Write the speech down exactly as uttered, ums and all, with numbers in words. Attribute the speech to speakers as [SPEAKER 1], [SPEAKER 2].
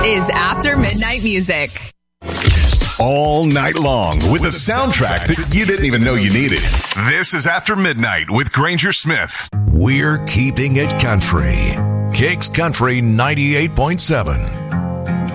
[SPEAKER 1] is After Midnight Music.
[SPEAKER 2] All night long with a soundtrack that you didn't even know you needed. This is After Midnight with Granger Smith.
[SPEAKER 3] We're keeping it country. Kicks Country ninety-eight point seven.